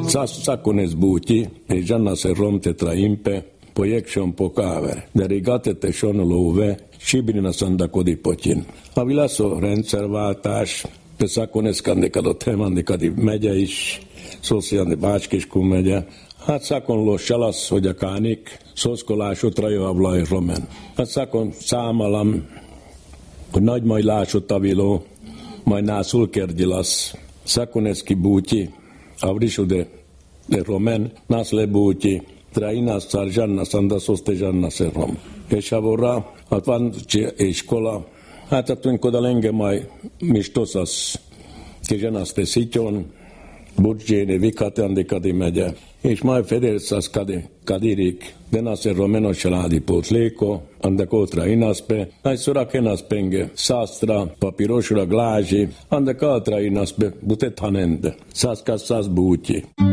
Sacones buti e Gianna se romte tra impe, poiecce un po' cavere, de rigate te sono love, cibirina sanda kodipotin. A vilasso rendszerváltás, de Sacones kandikado temandikadi megye is, Szósziani Bácskiskun megye, hát Szakonló salasz, hogy a kánik, szószkolásot rajavlaj romen. Hát Szakon számalam, hogy nagy majd lásott aviló, majd nászul kergyilasz. Sakoneszki búti, avrisu de romen, nász le búti, trainas szár zsanna szandaszoszte zsanna szerrom. És avorra, hát van iskola, hát atvinkoda lenge majd mistosasz, kizsanaszte szityon, Budžéne, Vikate, Andikadi megye, és majd Federszász Kadirik, de naszer romeno családi pótléko, andek otra inaspe, najszora kenaspenge, szásztra, papírosra glázsi, andek altra inaspe, butet hanende, szászkász szász búti.